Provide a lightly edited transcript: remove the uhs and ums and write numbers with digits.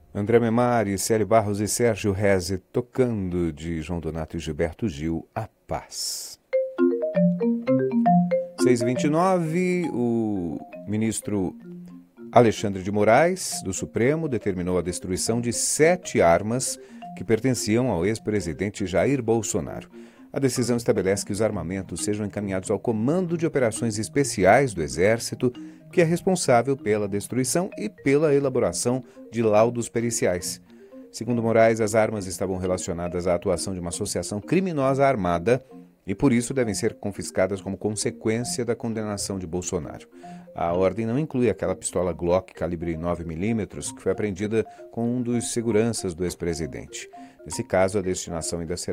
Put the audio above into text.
André Memari, Célio Barros e Sérgio Reze tocando de João Donato e Gilberto Gil, A Paz. 6h29, o ministro Alexandre de Moraes, do Supremo, determinou a destruição de 7 armas que pertenciam ao ex-presidente Jair Bolsonaro. A decisão estabelece que os armamentos sejam encaminhados ao Comando de Operações Especiais do Exército, que é responsável pela destruição e pela elaboração de laudos periciais. Segundo Moraes, as armas estavam relacionadas à atuação de uma associação criminosa armada e, por isso, devem ser confiscadas como consequência da condenação de Bolsonaro. A ordem não inclui aquela pistola Glock calibre 9mm que foi apreendida com um dos seguranças do ex-presidente. Nesse caso, a destinação ainda será